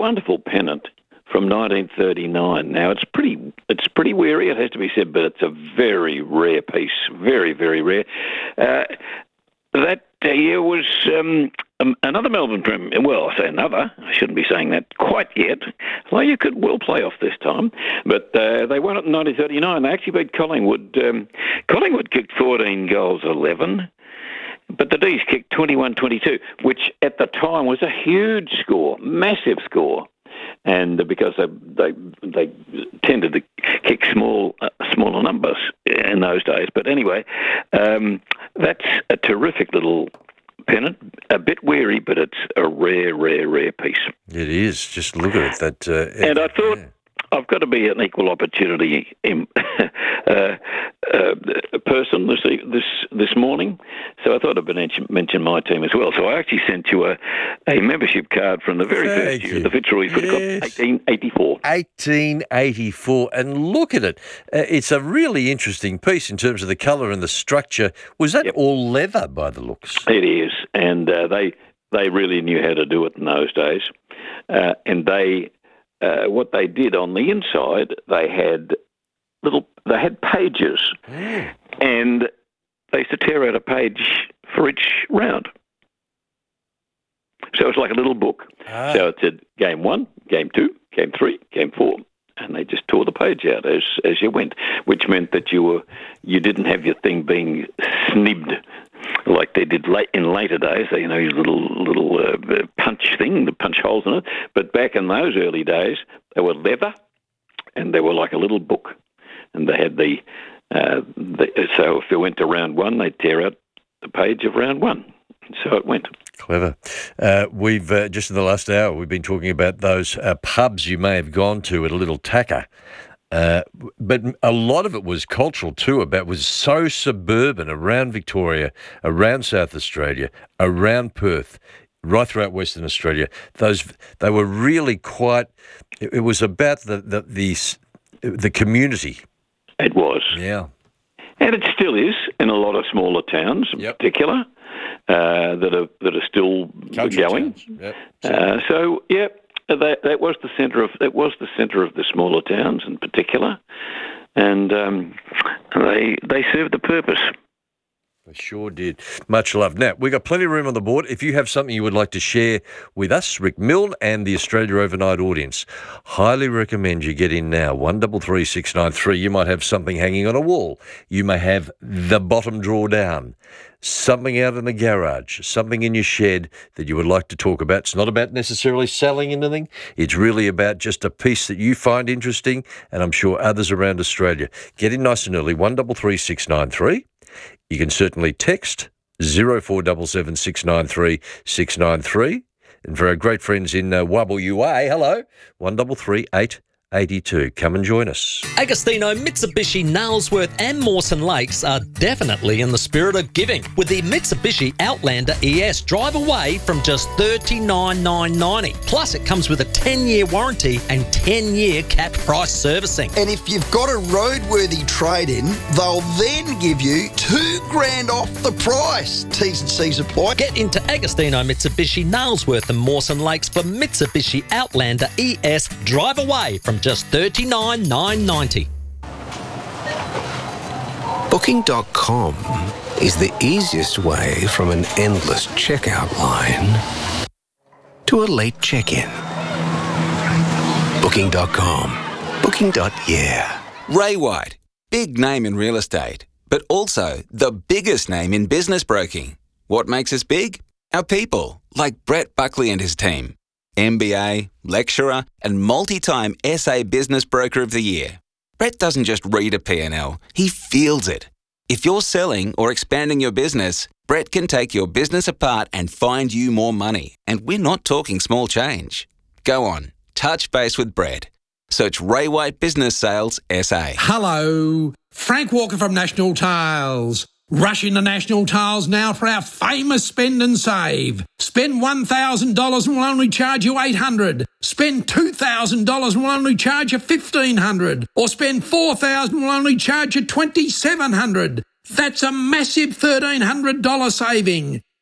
wonderful pennant from 1939. Now, it's pretty weary, it has to be said, but it's a very rare piece, very, very rare. That year was another Melbourne Premier. Well, I say another. I shouldn't be saying that quite yet. Well, you could well play off this time. But they won it in 1939. They actually beat Collingwood. Collingwood kicked 14 goals, 11. But the D's kicked 21-22, which at the time was a huge score, massive score. And because they tended to kick smaller numbers in those days. But anyway, that's a terrific little pennant, a bit weary, but it's a rare, rare, rare piece. It is. Just look at it. And I thought I've got to be an equal opportunity person this morning, so I thought I'd mention my team as well. So I actually sent you a membership card from the very first year of the Fitzroy Footy Club, 1884. 1884, and look at it. It's a really interesting piece in terms of the colour and the structure. Was that all leather by the looks? It is, and they really knew how to do it in those days, and they. What they did on the inside, they had pages, and they used to tear out a page for each round. So it's like a little book. So it said Game 1, Game 2, Game 3, Game 4, and they just tore the page out as you went, which meant that you didn't have your thing being snibbed like they did in later days. They, little punch thing, the punch holes in it. But back in those early days, they were leather, and they were like a little book. And they had so if it went to round 1, they'd tear out the page of round 1. And so it went. Clever. We've just in the last hour, we've been talking about those pubs you may have gone to at a little tacker. But a lot of it was cultural too. Was so suburban around Victoria, around South Australia, around Perth, right throughout Western Australia. They were really quite. It was about the community. It was. Yeah, and it still is in a lot of smaller towns, in particular, that are still country going. Yep. So yeah. That was the centre of the smaller towns in particular, and they served the purpose. They sure did. Much love. Now, we've got plenty of room on the board. If you have something you would like to share with us, Rick Milne and the Australia Overnight audience, highly recommend you get in now. 133693. You might have something hanging on a wall. You may have the bottom drawer down. Something out in the garage, something in your shed that you would like to talk about. It's not about necessarily selling anything. It's really about just a piece that you find interesting, and I'm sure others around Australia. Get in nice and early, 133693. You can certainly text 0477 693 693. And for our great friends in Wubble UA, hello, 1338 82. Come and join us. Agostino, Mitsubishi, Nailsworth and Mawson Lakes are definitely in the spirit of giving with the Mitsubishi Outlander ES. Drive away from just $39,990. Plus, it comes with a 10-year warranty and 10-year capped price servicing. And if you've got a roadworthy trade-in, they'll then give you $2,000 off the price. T's and C's apply. Get into Agostino, Mitsubishi, Nailsworth and Mawson Lakes for Mitsubishi Outlander ES. Drive away from just $39,990. Booking.com is the easiest way from an endless checkout line to a late check-in. Booking.com. Booking.yeah. Ray White, big name in real estate, but also the biggest name in business broking. What makes us big? Our people, like Brett Buckley and his team. MBA, lecturer, and multi-time SA Business Broker of the Year. Brett doesn't just read a P&L, he feels it. If you're selling or expanding your business, Brett can take your business apart and find you more money. And we're not talking small change. Go on, touch base with Brett. Search Ray White Business Sales SA. Hello, Frank Walker from National Tiles. Rush into National Tiles now for our famous spend and save. Spend $1,000 and we'll only charge you $800. Spend $2,000 and we'll only charge you $1,500. Or spend $4,000 and we'll only charge you $2,700. That's a massive $1,300 saving.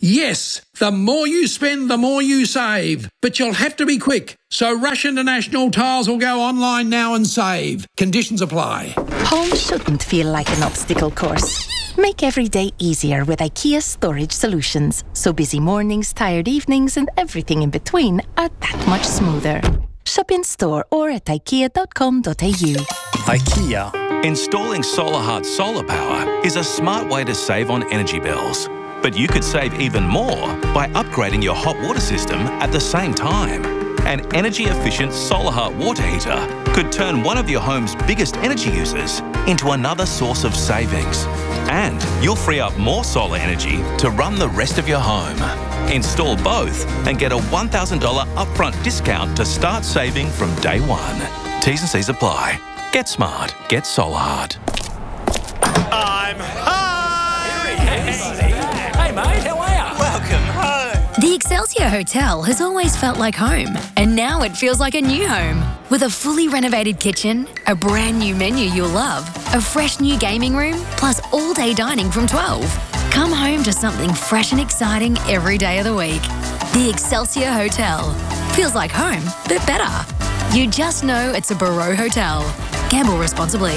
Yes, the more you spend, the more you save. But you'll have to be quick. So rush into National Tiles or go online now and save. Conditions apply. Home shouldn't feel like an obstacle course. Make every day easier with IKEA Storage Solutions. So busy mornings, tired evenings and everything in between are that much smoother. Shop in store or at ikea.com.au. IKEA. Installing SolarHeart solar power is a smart way to save on energy bills. But you could save even more by upgrading your hot water system at the same time. An energy-efficient SolarHeart water heater could turn one of your home's biggest energy users into another source of savings. And you'll free up more solar energy to run the rest of your home. Install both and get a $1,000 upfront discount to start saving from day one. T's and C's apply. Get smart. Get SolarHeart. I'm home! Hey mate, how are you? Welcome home. The Excelsior Hotel has always felt like home, and now it feels like a new home. With a fully renovated kitchen, a brand new menu you'll love, a fresh new gaming room, plus all-day dining from 12. Come home to something fresh and exciting every day of the week. The Excelsior Hotel. Feels like home, but better. You just know it's a Barreau Hotel. Gamble responsibly.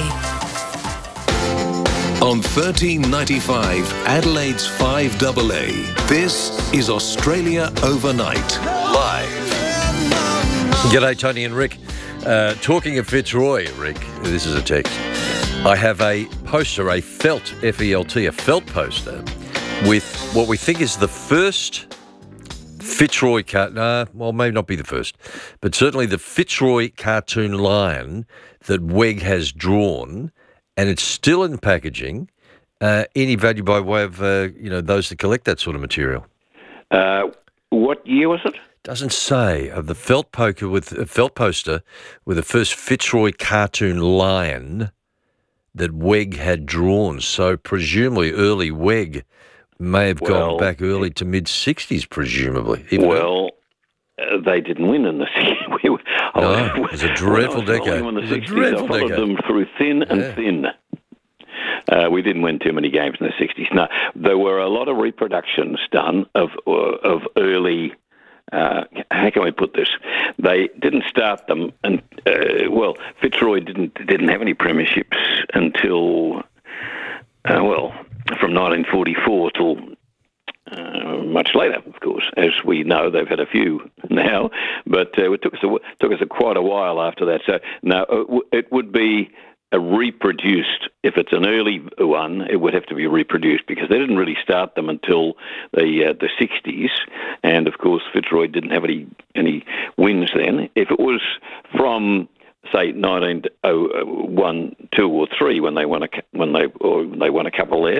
On 1395 Adelaide's 5AA, this is Australia Overnight, live. G'day, Tony and Rick. Talking of Fitzroy, Rick, this is a text. I have a poster, a felt, F-E-L-T, a felt poster with what we think is the first Fitzroy well, maybe not be the first, but certainly the Fitzroy cartoon lion that WEG has drawn, and it's still in packaging. Any value by way of, those that collect that sort of material? What year was it? Doesn't say. Of the felt poster with the first Fitzroy cartoon lion that WEG had drawn. So presumably early WEG may have gone back early to mid-60s, presumably. They didn't win in the 60s. No, it was a dreadful decade. In the 60s, I followed them through thin and thin. We didn't win too many games in the 60s. No, there were a lot of reproductions done of early. How can we put this? They didn't start them, and Fitzroy didn't have any premierships until from 1944 till much later, of course. As we know, they've had a few now, but it took us quite a while after that. So no, it would be reproduced. If it's an early one, it would have to be reproduced because they didn't really start them until the 60s, and of course Fitzroy didn't have any wins then. If it was from say 1901, 2 or 3 when they won a couple there,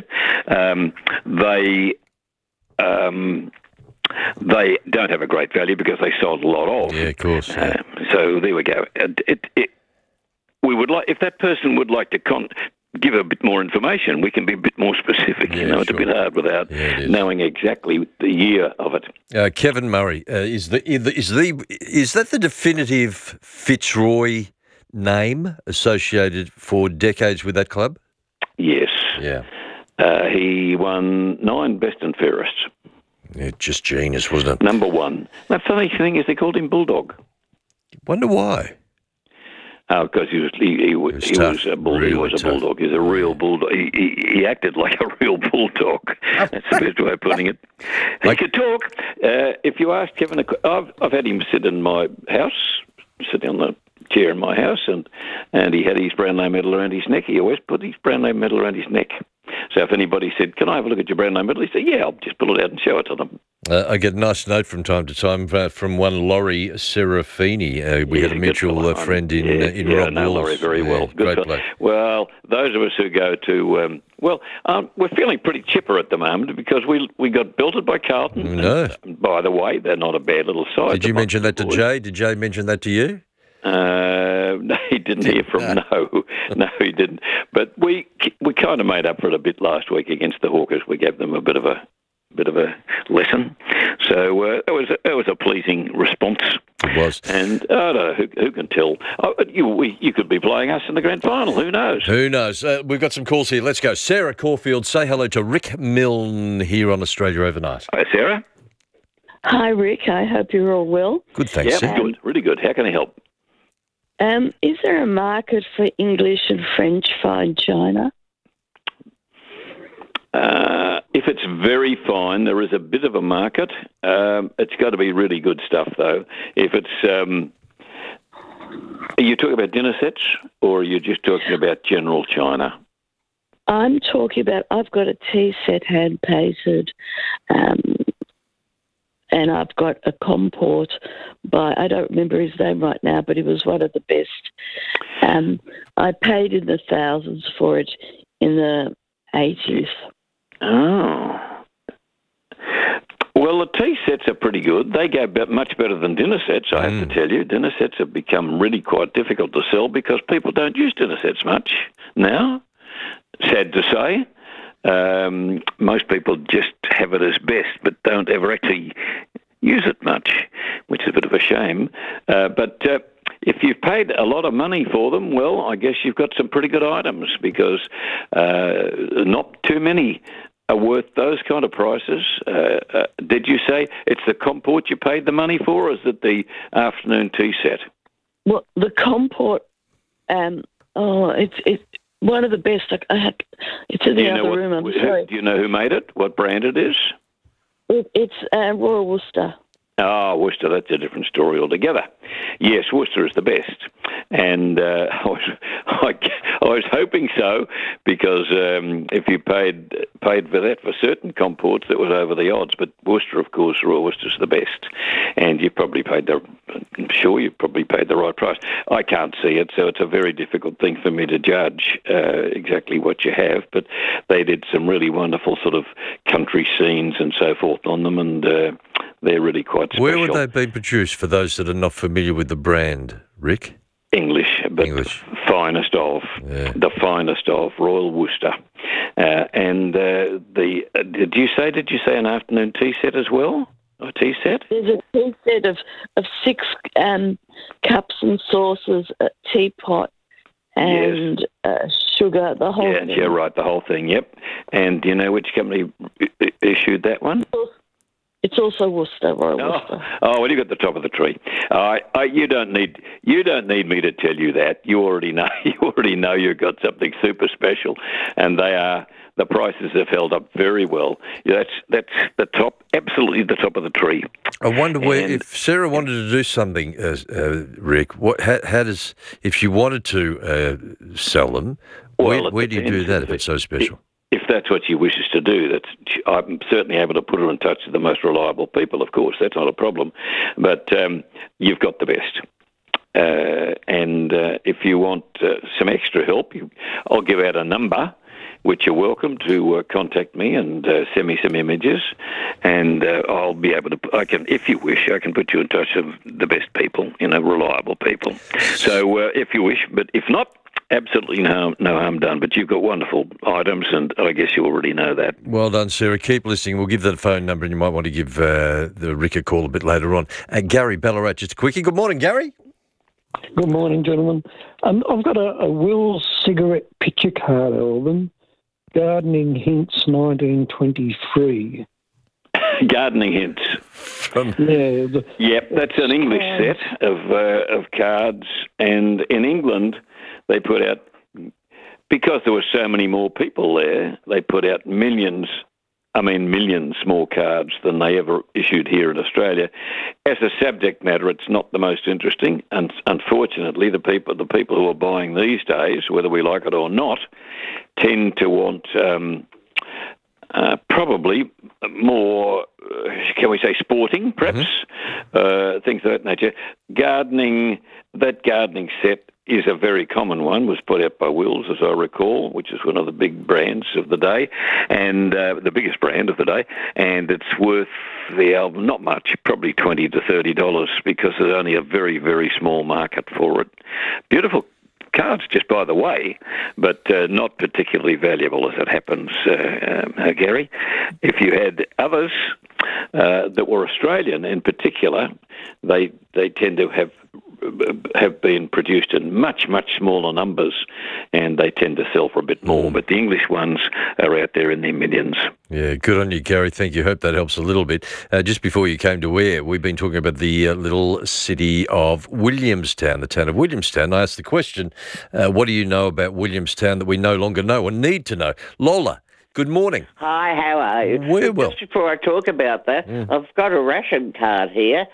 they don't have a great value because they sold a lot of. Yeah, of course. Yeah. So there we go. We would like, if that person would like to give a bit more information, we can be a bit more specific. Yeah, it's a bit hard without knowing exactly the year of it. Kevin Murray, is that the definitive Fitzroy name associated for decades with that club? Yes. Yeah. He won 9 best and fairest. Yeah, just genius, wasn't it? Number 1. The funny thing is they called him Bulldog. Wonder why. Because he was a bulldog. Really he was a tough. bulldog. He's a real bulldog. He acted like a real bulldog. That's the best way of putting it. He could talk. If you ask Kevin, I've had him sit in my house, sitting on the chair in my house, and he had his Brownlow medal around his neck. He always put his Brownlow medal around his neck. So if anybody said, "Can I have a look at your Brownlow medal?" he said, "Yeah, I'll just pull it out and show it to them." I get a nice note from time to time from one Laurie Serafini. We had a mutual friend in Rob know Walls. Laurie very well. Great bloke. Well, those of us who go to we're feeling pretty chipper at the moment because we got belted by Carlton. No. And by the way, they're not a bad little side. Did you mention that to Jay? Did Jay mention that to you? No, he didn't hear from. No, he didn't. But we kind of made up for it a bit last week against the Hawkers. We gave them a bit of a bit of a lesson. So it was a pleasing response. It was. And I don't know, who can tell? You could be playing us in the grand final. Who knows? Who knows? We've got some calls here. Let's go. Sarah Caulfield, say hello to Rick Milne here on Australia Overnight. Hi, Sarah. Hi, Rick. I hope you're all well. Good, thanks. Yeah, good. Really good. How can I help? Is there a market for English and French fine china? If it's very fine, there is a bit of a market. It's got to be really good stuff, though. If it's... are you talking about dinner sets, or are you just talking about general china? I'm talking about... I've got a tea set hand-painted, and I've got a comport by... I don't remember his name right now, but he was one of the best. I paid in the thousands for it in the 80s. Oh. Well, the tea sets are pretty good. They go much better than dinner sets, I have to tell you. Dinner sets have become really quite difficult to sell because people don't use dinner sets much now. Sad to say. Most people just have it as best but don't ever actually use it much, which is a bit of a shame. But if you've paid a lot of money for them, well, I guess you've got some pretty good items because not too many are worth those kind of prices. Did you say it's the comport you paid the money for, or is it the afternoon tea set? Well, the comport, it's one of the best. It's in the other room, I'm sorry. Do you know who made it? What brand it is? It's Royal Worcester. Oh, Worcester, that's a different story altogether. Yes, Worcester is the best. And I was hoping so because if you paid for that for certain comports, that was over the odds. But Worcester, of course, Royal Worcester's the best. And I'm sure you probably paid the right price. I can't see it, so it's a very difficult thing for me to judge exactly what you have. But they did some really wonderful sort of country scenes and so forth on them, and they're really quite special. Where would they be produced for those that are not familiar with the brand, Rick? English, but finest of the finest of Royal Worcester. Did you say an afternoon tea set as well? A tea set? There's a tea set of 6 cups and saucers, a teapot, and sugar, the whole thing. Yeah, right, the whole thing, yep. And do you know which company issued that one? It's also Worcester, Royal Worcester. Oh, well, you got the top of the tree. You don't need me to tell you that. You already know. You already know you've got something super special, and the prices have held up very well. That's the top, absolutely the top of the tree. I wonder if Sarah wanted to do something, Rick. If she wanted to sell them? Well, where do you do that if it's so special? If that's what she wishes to do, I'm certainly able to put her in touch with the most reliable people, of course. That's not a problem. But you've got the best. And if you want some extra help, I'll give out a number, which you're welcome to contact me and send me some images. And I'll be able to, if you wish, I can put you in touch with the best people, reliable people. So if you wish, but if not, absolutely no harm done, but you've got wonderful items, and I guess you already know that. Well done, Sarah. Keep listening. We'll give that phone number, and you might want to give the Rick a call a bit later on. Gary Ballarat, just a quickie. Good morning, Gary. Good morning, gentlemen. I've got a Will's cigarette picture card album, Gardening Hints 1923. Gardening Hints. Yep, that's an English set of cards, and in England they put out, because there were so many more people there, they put out millions more cards than they ever issued here in Australia. As a subject matter, it's not the most interesting, and unfortunately the people who are buying these days, whether we like it or not, tend to want probably more, can we say, sporting, perhaps, things of that nature. That gardening set is a very common one, was put out by Wills, as I recall, which is one of the big brands of the day, and the biggest brand of the day, and it's worth the album not much, probably $20 to $30, because there's only a very, very small market for it. Beautiful cards just by the way, but not particularly valuable as it happens, Gary. If you had others that were Australian in particular, they tend to have been produced in much, much smaller numbers, and they tend to sell for a bit more. But the English ones are out there in their millions. Yeah, good on you, Gary. Thank you. Hope that helps a little bit. Just before you came to air, we've been talking about the little city of Williamstown, the town of Williamstown. I asked the question, what do you know about Williamstown that we no longer know or need to know? Lola, good morning. Hi, how are you? We're well. Just before I talk about that, I've got a ration card here,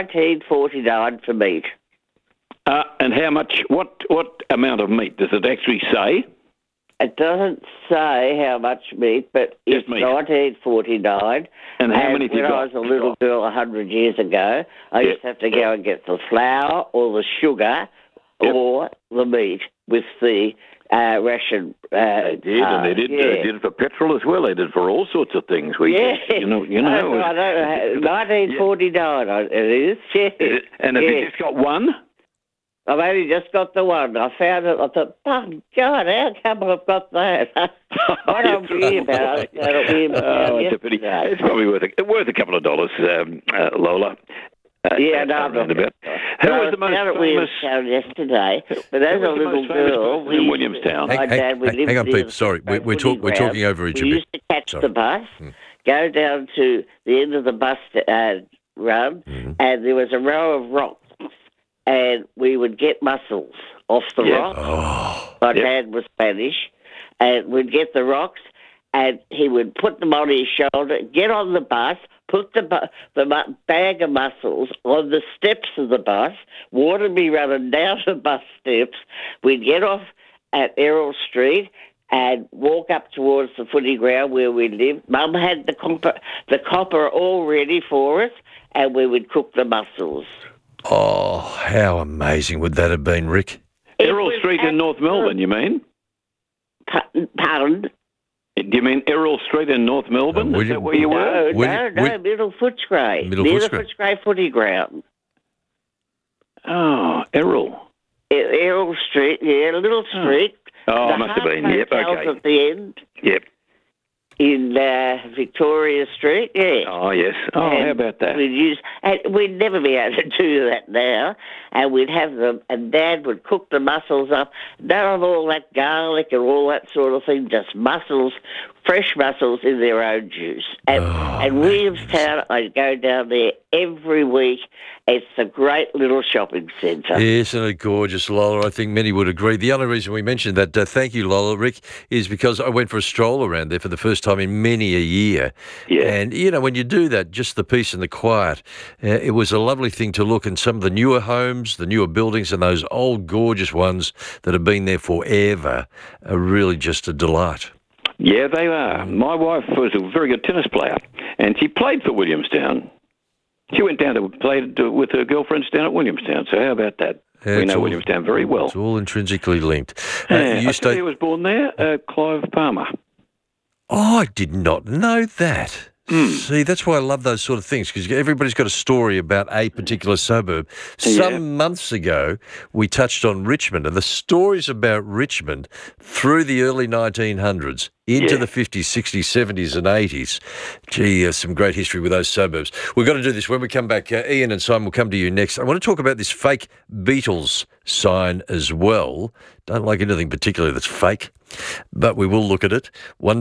1949 for meat. And how much, what amount of meat does it actually say? It doesn't say how much meat, but it's meat. 1949. And how many have you got? When I was a little girl 100 years ago, I used to have to go and get the flour or the sugar or the meat with the ration. They did, and they did it for petrol as well. They did it for all sorts of things. You know. I don't know. 1949 it is. Yeah. And have you just got one? I've only just got the one. I found it. I thought, oh, God, how come I've got that? I don't worry about it. It's a pity. It's probably worth a couple of dollars, Lola. Yeah, no, I'm not about. Who was the most famous? Yesterday, but as a little girl, in Williamstown. Hang on, Pete. Sorry, we're talking over each other. We used to catch the bus, go down to the end of the bus run, and there was a row of rocks. And we would get mussels off the rocks. My dad was Spanish. And we'd get the rocks, and he would put them on his shoulder, get on the bus, put the bag of mussels on the steps of the bus, water would be running down the bus steps. We'd get off at Errol Street and walk up towards the footy ground where we lived. Mum had the copper all ready for us, and we would cook the mussels. Oh, how amazing would that have been, Rick? Errol Street in North Melbourne, you mean? Pardon? Do you mean Errol Street in North Melbourne? Is that where you were? No, Middle Footscray. Near the Footscray footy ground. Oh, Errol. Errol Street, yeah, little street. Oh, must have been. Yep, okay. At the end. Yep. In Victoria Street, yeah. Oh, yes. Oh, and how about that? We'd never be able to do that now. And we'd have them, and Dad would cook the mussels up. None of all that garlic and all that sort of thing, just mussels, fresh mussels in their own juice. And Williamstown, I'd go down there every week. It's a great little shopping centre. Isn't it gorgeous, Lola? I think many would agree. The only reason we mentioned that, thank you, Lola, Rick, is because I went for a stroll around there for the first time in many a year. Yeah. And, when you do that, just the peace and the quiet, it was a lovely thing to look. And some of the newer homes, the newer buildings, and those old gorgeous ones that have been there forever are really just a delight. Yeah, they are. My wife was a very good tennis player, and she played for Williamstown. She went down to play with her girlfriends down at Williamstown. So how about that? We know Williamstown very well. It's all intrinsically linked. I think he was born there, Clive Palmer. Oh, I did not know that. See, that's why I love those sort of things, because everybody's got a story about a particular suburb. Some months ago, we touched on Richmond, and the stories about Richmond through the early 1900s into the 50s, 60s, 70s and 80s. Gee, there's some great history with those suburbs. We've got to do this. When we come back, Ian and Simon will come to you next. I want to talk about this fake Beatles sign as well. Don't like anything particularly that's fake, but we will look at it.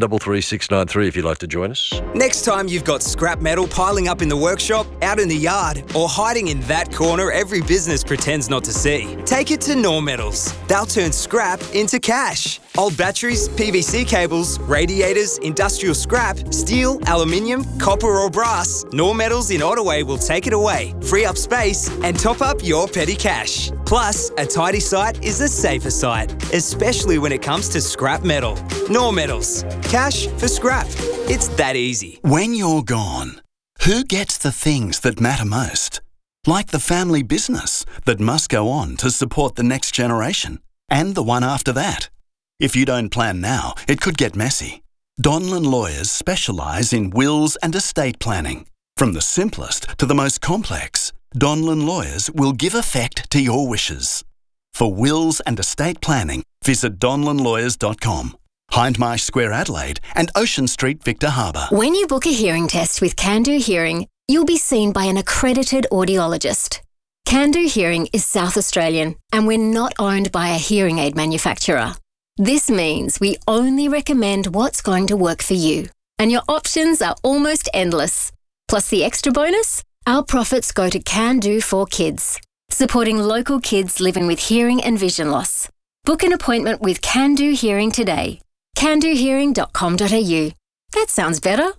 133693 if you'd like to join us. Next time you've got scrap metal piling up in the workshop, out in the yard, or hiding in that corner every business pretends not to see, take it to Nor Metals. They'll turn scrap into cash. Old batteries, PVC cables, radiators, industrial scrap, steel, aluminium, copper or brass, Nor Metals in Ottaway will take it away, free up space and top up your petty cash. Plus, a tidy site is a safer site, especially when it comes to scrap metal. Nor Metals. Cash for scrap. It's that easy. When you're gone, who gets the things that matter most? Like the family business that must go on to support the next generation and the one after that. If you don't plan now, it could get messy. Donlan Lawyers specialise in wills and estate planning. From the simplest to the most complex, Donlan Lawyers will give effect to your wishes. For wills and estate planning, visit donlanlawyers.com. Hindmarsh Square Adelaide and Ocean Street Victor Harbour. When you book a hearing test with Can-Do Hearing, you'll be seen by an accredited audiologist. Can-Do Hearing is South Australian, and we're not owned by a hearing aid manufacturer. This means we only recommend what's going to work for you, and your options are almost endless. Plus the extra bonus, our profits go to Can-Do for Kids, supporting local kids living with hearing and vision loss. Book an appointment with Can-Do Hearing today. candohearing.com.au. That sounds better.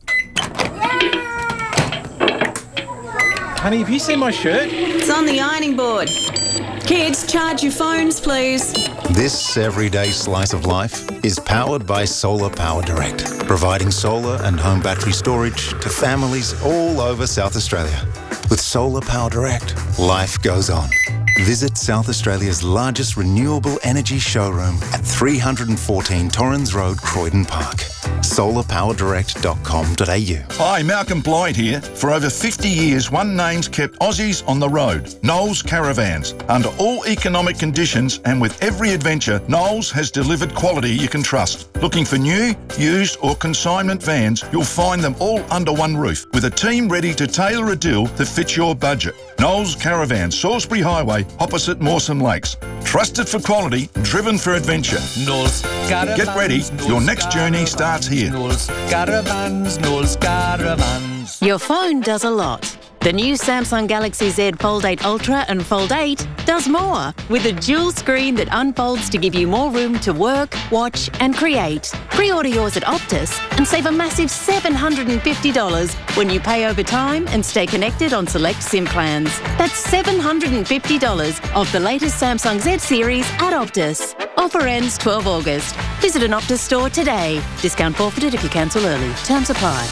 Honey, have you seen my shirt? It's on the ironing board. Kids, charge your phones, please. This everyday slice of life is powered by Solar Power Direct, providing solar and home battery storage to families all over South Australia. With Solar Power Direct, life goes on. Visit South Australia's largest renewable energy showroom at 314 Torrens Road, Croydon Park. solarpowerdirect.com.au. Hi, Malcolm Blythe here. For over 50 years, one name's kept Aussies on the road, Knowles Caravans. Under all economic conditions and with every adventure, Knowles has delivered quality you can trust. Looking for new, used or consignment vans, you'll find them all under one roof with a team ready to tailor a deal that fits your budget. Knowles Caravans, Salisbury Highway, opposite Mawson Lakes. Trusted for quality, driven for adventure. Knowles Caravans. Get ready, your next journey starts here. Knowles Caravans, Knowles Caravans. Your phone does a lot. The new Samsung Galaxy Z Fold 8 Ultra and Fold 8 does more, with a dual screen that unfolds to give you more room to work, watch and create. Pre-order yours at Optus and save a massive $750 when you pay over time and stay connected on select SIM plans. That's $750 off the latest Samsung Z series at Optus. Offer ends 12 August. Visit an Optus store today. Discount forfeited if you cancel early. Terms apply.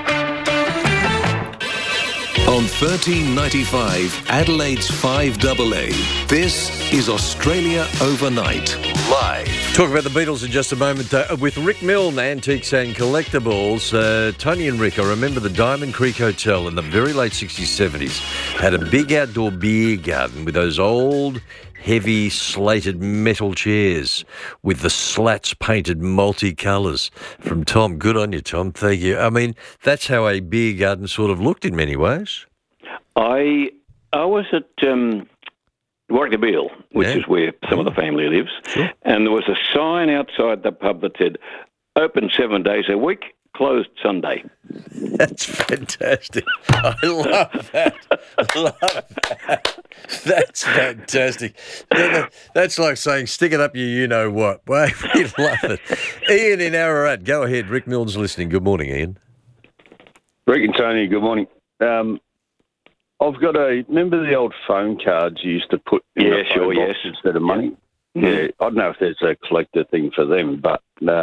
On 1395 Adelaide's 5AA, this is Australia Overnight, live. Talk about the Beatles in just a moment with Rick Milne, Antiques and Collectibles. Tony and Rick, I remember the Diamond Creek Hotel in the very late 60s, 70s, had a big outdoor beer garden with those old, heavy slated metal chairs with the slats painted multicolours. From Tom. Good on you, Tom. Thank you. I mean, that's how a beer garden sort of looked in many ways. I was at Warwick Beale, which is where some of the family lives, and there was a sign outside the pub that said, open 7 days a week, closed Sunday. That's fantastic. I love that. Love that. That's fantastic. That's like saying, stick it up you know what. Well, we love it. Ian in Ararat, go ahead. Rick Milne's listening. Good morning, Ian. Rick and Tony, good morning. I've got remember the old phone cards you used to put in the phone box instead of money? Mm-hmm. Yeah, I don't know if there's a collector thing for them, but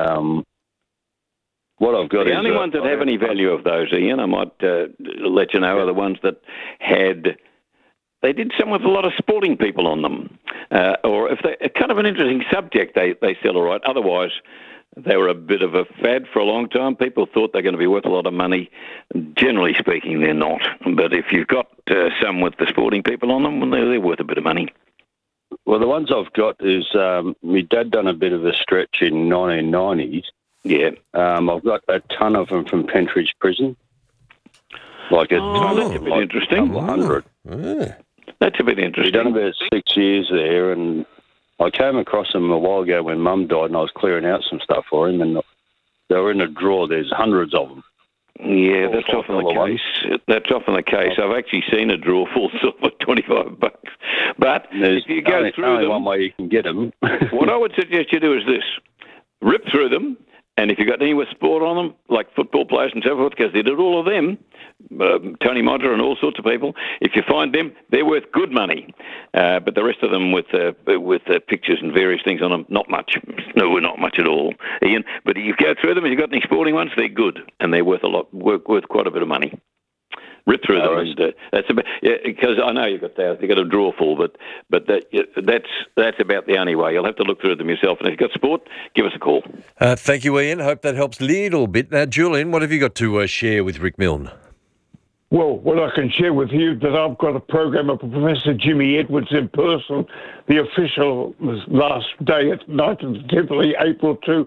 what I've got the is... The only ones that have any value of those, Ian, I might let you know, are the ones that had... They did some with a lot of sporting people on them. Or if they're kind of an interesting subject, they sell all right. Otherwise, they were a bit of a fad for a long time. People thought they're going to be worth a lot of money. Generally speaking, they're not. But if you've got some with the sporting people on them, well, they're worth a bit of money. Well, the ones I've got is my dad done a bit of a stretch in 1990s. Yeah. I've got a ton of them from Pentridge Prison. Like a ton that's a bit interesting. 100. Yeah. That's a bit interesting. He'd done about 6 years there, and I came across them a while ago when Mum died, and I was clearing out some stuff for him, and they were in a drawer. There's hundreds of them. Yeah, that's often the case. That's often the case. I've actually seen a drawer full for $25. But if you go through only them, one way you can get them. what I would suggest you do is this: rip through them, and if you've got any with sport on them, like football players and so forth, because they did all of them, Tony Modra and all sorts of people, if you find them, they're worth good money. But the rest of them with pictures and various things on them, not much. No, not much at all, Ian. But if you go through them, if you've got any sporting ones, they're good, and they're worth worth quite a bit of money. Rip through them, and that's about, because I know you've got a drawer full, but that's about the only way. You'll have to look through them yourself, and if you've got sport, give us a call. Thank you, Ian. Hope that helps a little bit. Now, Julian, what have you got to share with Rick Milne? Well, what I can share with you that I've got a program of Professor Jimmy Edwards in person. The official was last day at night at the Tivoli, April 2,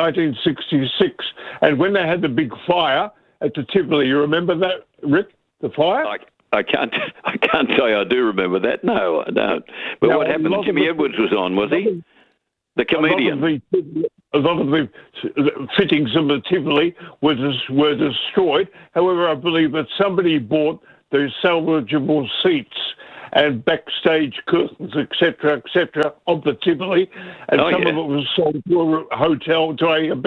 1966. And when they had the big fire at the Tivoli, you remember that, Rick, the fire? I can't say I do remember that. No, I don't. But Now, what happened? Jimmy Edwards was on, was he? The comedian. A lot of the fittings of the Tivoli were destroyed. However, I believe that somebody bought those salvageable seats and backstage curtains, etc., of the Tivoli, and some of it was sold to a hotel,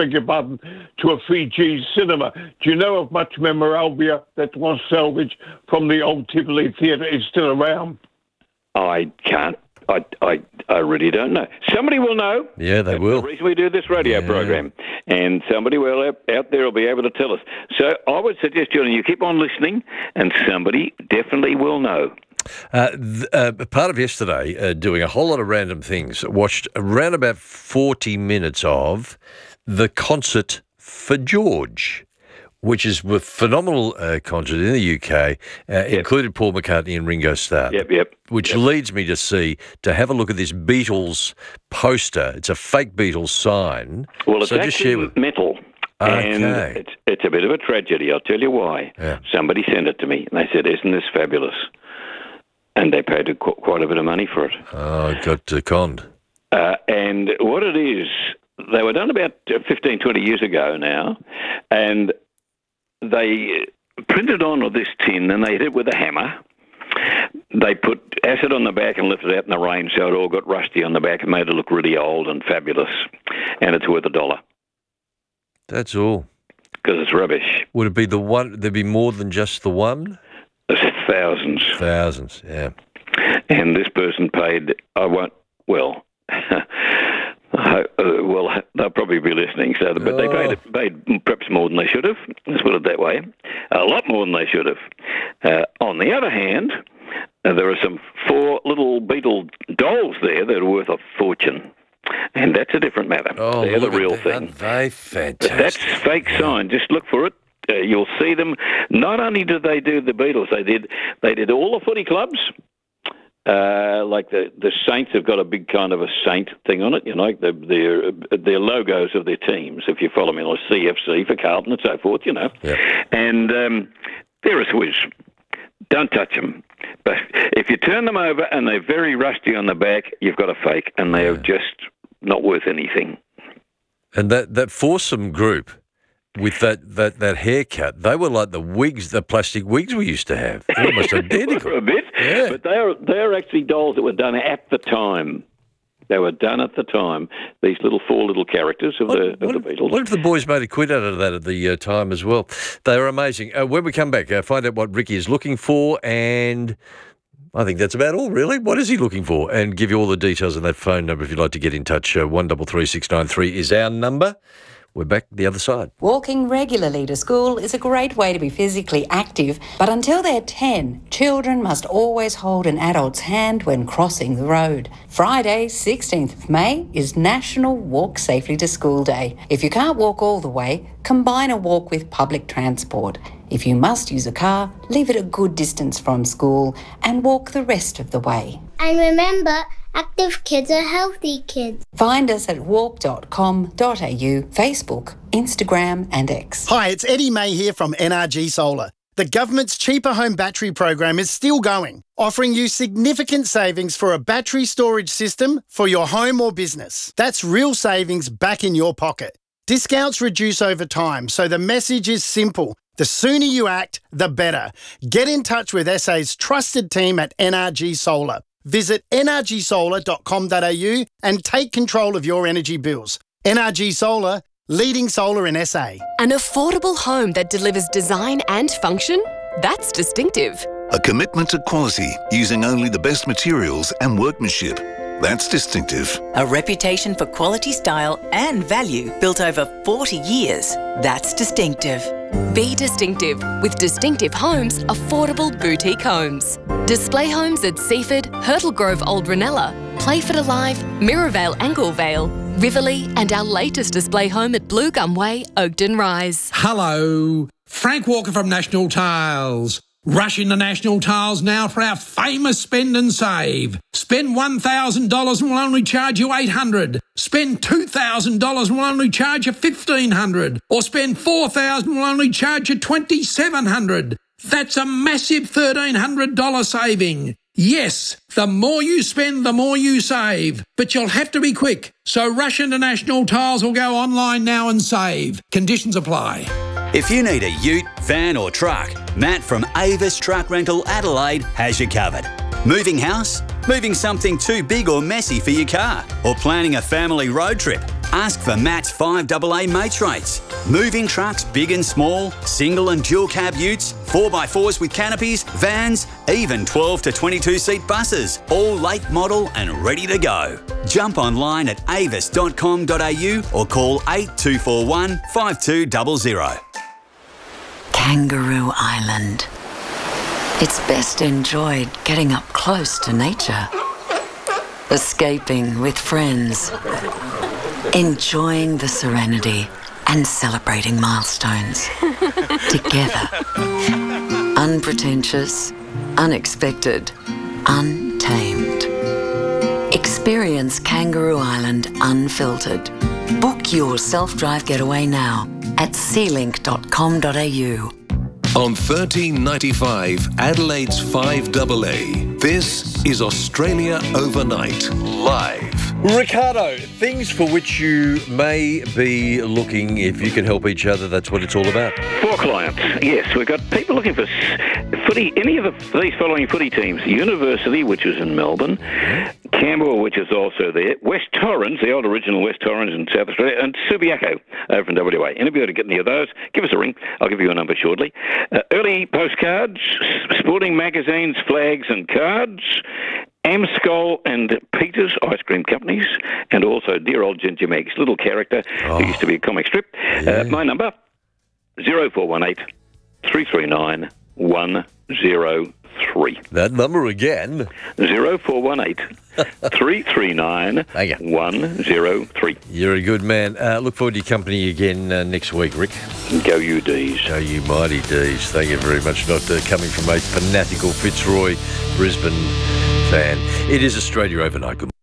to a Fiji cinema. Do you know of much memorabilia that was salvaged from the old Tivoli Theatre is still around? I can't. I really don't know. Somebody will know. Yeah, they will. That's the reason we do this radio program. And somebody out there will be able to tell us. So I would suggest, Julian, you keep on listening, and somebody definitely will know. Part of yesterday, doing a whole lot of random things, watched around about 40 minutes of the concert for George, which is a phenomenal concert in the UK, included Paul McCartney and Ringo Starr. Which leads me to have a look at this Beatles poster. It's a fake Beatles sign. Well, it's so actually just share with metal. Okay. And it's a bit of a tragedy. I'll tell you why. Yeah. Somebody sent it to me, and they said, "Isn't this fabulous?" And they paid quite a bit of money for it. Oh, got conned. And what it is, they were done about 15, 20 years ago now, and they printed on this tin, and they hit it with a hammer. They put acid on the back and lifted it out in the rain, so it all got rusty on the back and made it look really old and fabulous, and it's worth $1. That's all. Because it's rubbish. Would it be the one? There'd be more than just the one? There's thousands. Thousands, yeah. And this person paid, well, they'll probably be listening, but they paid perhaps more than they should have. Let's put it that way. A lot more than they should have. On the other hand, there are some 4 little Beatle dolls there that are worth a fortune. And that's a different matter. Oh, they're the real thing. Aren't they fantastic? That's fake sign. Just look for it. You'll see them. Not only did they do the Beatles, they did all the footy clubs. Like the Saints have got a big kind of a saint thing on it, you know, their logos of their teams, if you follow me, like CFC for Carlton and so forth, you know. Yeah. And they're a swizz. Don't touch them. But if you turn them over and they're very rusty on the back, you've got a fake, and they're just not worth anything. And that foursome group with that haircut, they were like the wigs, the plastic wigs we used to have. They're almost identical. For a bit, yeah. But they're actually dolls that were done at the time. They were done at the time. These 4 little characters of the Beatles. What if the boys made a quid out of that at the time as well? They were amazing. When we come back, find out what Ricky is looking for, and I think that's about all, really. What is he looking for? And give you all the details on that phone number if you'd like to get in touch. 133693 is our number. We're back the other side. Walking regularly to school is a great way to be physically active, but until they're 10, children must always hold an adult's hand when crossing the road. Friday, 16th of May, is National Walk Safely to School Day. If you can't walk all the way, combine a walk with public transport. If you must use a car, leave it a good distance from school and walk the rest of the way. And remember, active kids are healthy kids. Find us at walk.com.au, Facebook, Instagram and X. Hi, it's Eddie May here from NRG Solar. The government's cheaper home battery program is still going, offering you significant savings for a battery storage system for your home or business. That's real savings back in your pocket. Discounts reduce over time, so the message is simple. The sooner you act, the better. Get in touch with SA's trusted team at NRG Solar. Visit nrgsolar.com.au and take control of your energy bills. NRG Solar, leading solar in SA. An affordable home that delivers design and function? That's distinctive. A commitment to quality using only the best materials and workmanship. That's distinctive. A reputation for quality, style and value built over 40 years. That's distinctive. Be distinctive with Distinctive Homes Affordable Boutique Homes. Display homes at Seaford, Hurtle Grove Old Ranella, Playford Alive, Mirrorvale Anglevale, Riverlea and our latest display home at Blue Gum Way, Oakden Rise. Hello, Frank Walker from National Tiles. Rush into National Tiles now for our famous spend and save. Spend $1,000 and we'll only charge you $800. Spend $2,000 and we'll only charge you $1,500. Or spend $4,000 and we'll only charge you $2,700. That's a massive $1,300 saving. Yes, the more you spend, the more you save. But you'll have to be quick. So rush into National Tiles or go online now and save. Conditions apply. If you need a ute, van or truck, Matt from Avis Truck Rental Adelaide has you covered. Moving house? Moving something too big or messy for your car? Or planning a family road trip? Ask for Matt's 5AA mates rates. Moving trucks big and small, single and dual cab utes, 4x4s with canopies, vans, even 12 to 22 seat buses, all late model and ready to go. Jump online at avis.com.au or call 8241 5200. Kangaroo Island. It's best enjoyed getting up close to nature, escaping with friends, enjoying the serenity and celebrating milestones together. Unpretentious, unexpected, untamed. Experience Kangaroo Island unfiltered. Book your self-drive getaway now at sealink.com.au. On 1395 Adelaide's 5AA, this is Australia Overnight, live. Ricardo, things for which you may be looking, if you can help each other, that's what it's all about. For clients, yes. We've got people looking for footy, any of these following footy teams. University, which is in Melbourne, Camberwell, which is also there, West Torrens, the old original West Torrens in South Australia, and Subiaco over in WA. Anybody to get any of those, give us a ring. I'll give you a number shortly. Early postcards, sporting magazines, flags and cards, Amscol and Peters ice cream companies, and also dear old Ginger Meg's little character who used to be a comic strip. My number, 0418 339 103. That number again. 0418 339 103. You're a good man. Look forward to your company again next week, Rick. Go you D's. Go you mighty D's. Thank you very much. Not coming from a fanatical Fitzroy Brisbane fan. It is Australia Overnight. Good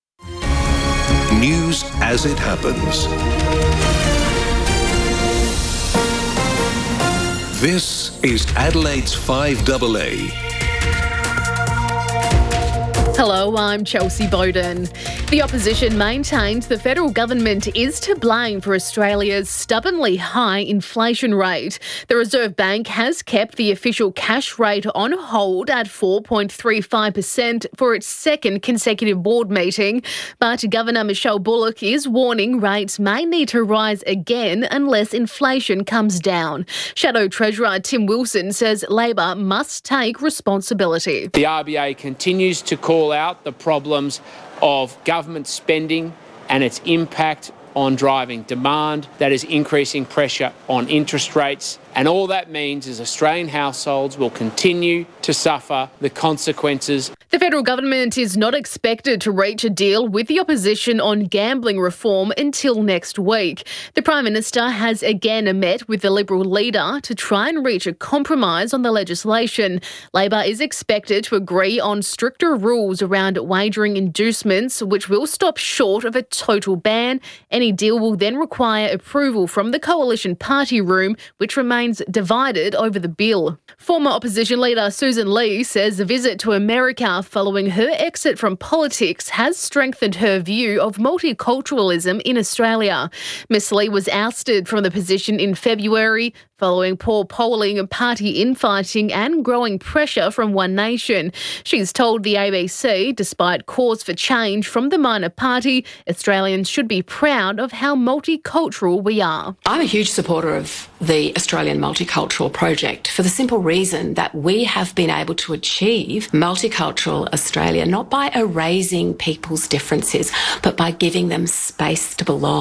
News as it happens. This is Adelaide's 5AA. Hello, I'm Chelsea Bowden. The opposition maintains the federal government is to blame for Australia's stubbornly high inflation rate. The Reserve Bank has kept the official cash rate on hold at 4.35% for its second consecutive board meeting, but Governor Michelle Bullock is warning rates may need to rise again unless inflation comes down. Shadow Treasurer Tim Wilson says Labor must take responsibility. The RBA continues to call out the problems of government spending and its impact on driving demand. That is increasing pressure on interest rates. And all that means is Australian households will continue to suffer the consequences. The federal government is not expected to reach a deal with the opposition on gambling reform until next week. The Prime Minister has again met with the Liberal leader to try and reach a compromise on the legislation. Labor is expected to agree on stricter rules around wagering inducements, which will stop short of a total ban. Any deal will then require approval from the coalition party room, which remains divided over the bill. Former opposition leader Susan Lee says a visit to America following her exit from politics has strengthened her view of multiculturalism in Australia. Ms Lee was ousted from the position in February following poor polling, party infighting and growing pressure from One Nation. She's told the ABC, despite calls for change from the minor party, Australians should be proud of how multicultural we are. I'm a huge supporter of the Australian Multicultural Project for the simple reason that we have been able to achieve multicultural Australia not by erasing people's differences, but by giving them space to belong.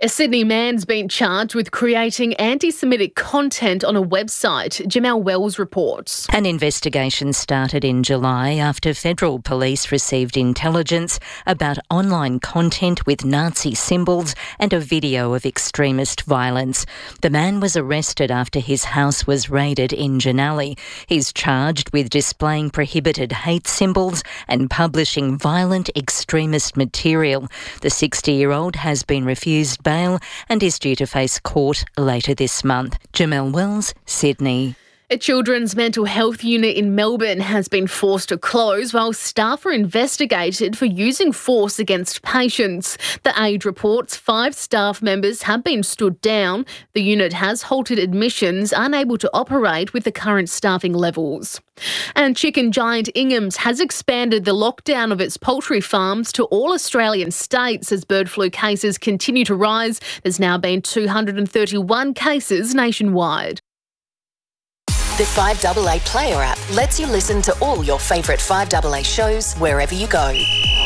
A Sydney man's been charged with creating anti-Semitic content on a website. Jamel Wells reports. An investigation started in July after federal police received intelligence about online content with Nazi symbols and a video of extremist violence. The man was arrested after his house was raided in Janali. He's charged with displaying prohibited hate symbols and publishing violent extremist material. The 60-year-old has been refused bail and is due to face court later this month. Jamel Wells, Sydney. A children's mental health unit in Melbourne has been forced to close while staff are investigated for using force against patients. The Age reports 5 staff members have been stood down. The unit has halted admissions, unable to operate with the current staffing levels. And chicken giant Ingham's has expanded the lockdown of its poultry farms to all Australian states as bird flu cases continue to rise. There's now been 231 cases nationwide. The 5AA Player app lets you listen to all your favourite 5AA shows wherever you go.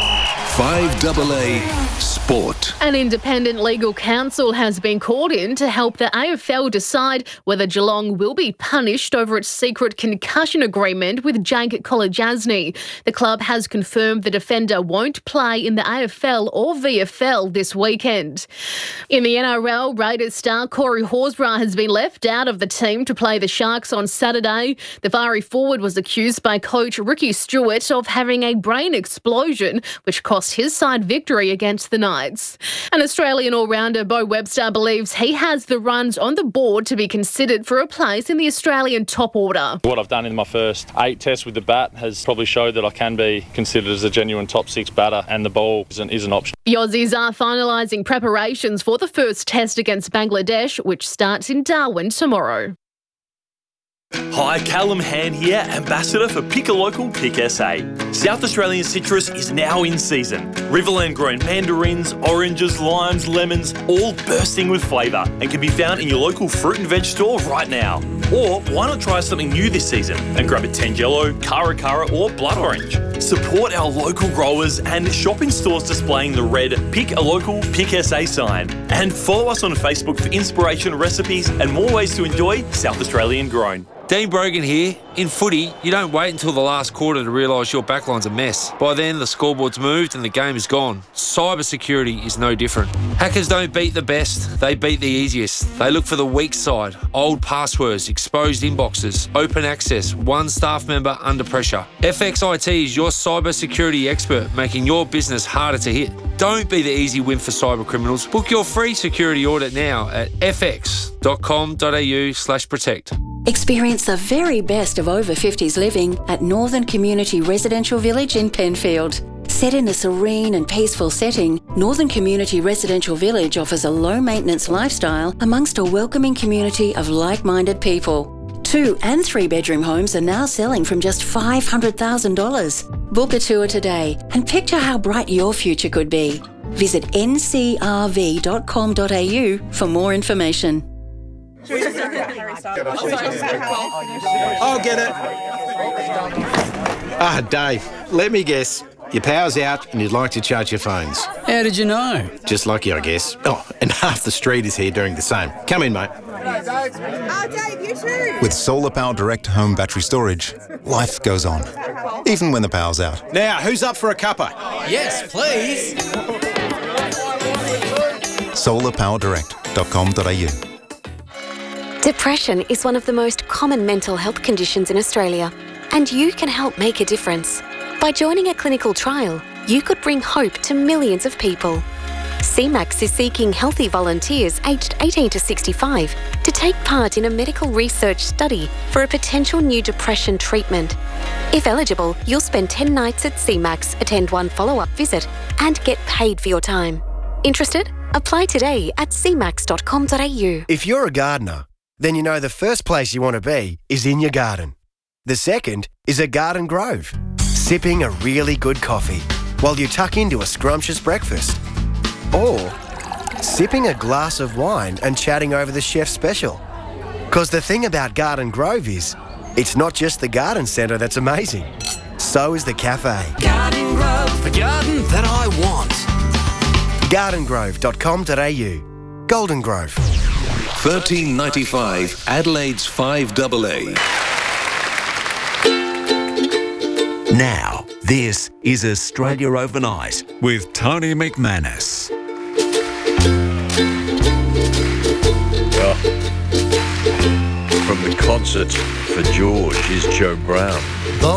5AA Sport. An independent legal counsel has been called in to help the AFL decide whether Geelong will be punished over its secret concussion agreement with Jake Kolodjasny. The club has confirmed the defender won't play in the AFL or VFL this weekend. In the NRL, Raiders star Corey Horsburgh has been left out of the team to play the Sharks on Saturday. The fiery forward was accused by coach Ricky Stewart of having a brain explosion, which cost his side victory against the Knights. An Australian all-rounder, Beau Webster, believes he has the runs on the board to be considered for a place in the Australian top order. What I've done in my first 8 tests with the bat has probably showed that I can be considered as a genuine top 6 batter, and the ball is an option. The Aussies are finalising preparations for the first test against Bangladesh, which starts in Darwin tomorrow. Hi, Callum Hand here, Ambassador for Pick a Local, Pick SA. South Australian citrus is now in season. Riverland grown mandarins, oranges, limes, lemons, all bursting with flavour and can be found in your local fruit and veg store right now. Or why not try something new this season and grab a Tangelo, Cara or blood orange. Support our local growers and shop in stores displaying the red Pick a Local, Pick SA sign. And follow us on Facebook for inspiration, recipes and more ways to enjoy South Australian grown. Dean Brogan here. In footy, you don't wait until the last quarter to realise your backline's a mess. By then, the scoreboard's moved and the game is gone. Cyber security is no different. Hackers don't beat the best, they beat the easiest. They look for the weak side, old passwords, exposed inboxes, open access, one staff member under pressure. FXIT is your cyber security expert, making your business harder to hit. Don't be the easy win for cyber criminals. Book your free security audit now at fx.com.au/protect. Experience the very best of over 50s living at Northern Community Residential Village in Penfield. Set in a serene and peaceful setting, Northern Community Residential Village offers a low-maintenance lifestyle amongst a welcoming community of like-minded people. 2- and 3-bedroom homes are now selling from just $500,000. Book a tour today and picture how bright your future could be. Visit ncrv.com.au for more information. I'll get it. Dave, let me guess. Your power's out and you'd like to charge your phones. How did you know? Just lucky, I guess. Oh, and half the street is here doing the same. Come in, mate. Dave, you too. With Solar Power Direct Home Battery Storage, life goes on, even when the power's out. Now, who's up for a cuppa? Yes, please. solarpowerdirect.com.au. Depression is one of the most common mental health conditions in Australia, and you can help make a difference. By joining a clinical trial, you could bring hope to millions of people. CMAX is seeking healthy volunteers aged 18 to 65 to take part in a medical research study for a potential new depression treatment. If eligible, you'll spend 10 nights at CMAX, attend 1 follow-up visit, and get paid for your time. Interested? Apply today at cmax.com.au. If you're a gardener, then you know the first place you want to be is in your garden. The second is a garden grove, sipping a really good coffee while you tuck into a scrumptious breakfast. Or sipping a glass of wine and chatting over the chef's special. Because the thing about Garden Grove is, it's not just the garden centre that's amazing. So is the cafe. Garden Grove, the garden that I want. gardengrove.com.au. Golden Grove. $13.95 Adelaide's 5AA. Now, this is Australia Overnight with Tony McManus. From the concert for George is Joe Brown.